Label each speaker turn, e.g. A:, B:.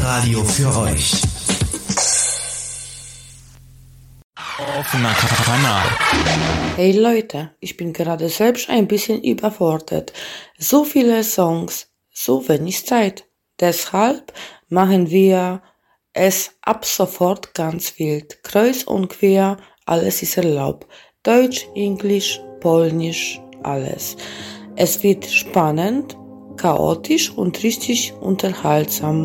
A: Radio für euch. Offener Kanal.
B: Hey Leute, ich bin gerade selbst ein bisschen überfordert. So viele Songs, so wenig Zeit. Deshalb machen wir es ab sofort ganz wild. Kreuz und quer, alles ist erlaubt. Deutsch, Englisch, Polnisch, alles. Es wird spannend, chaotisch und richtig unterhaltsam.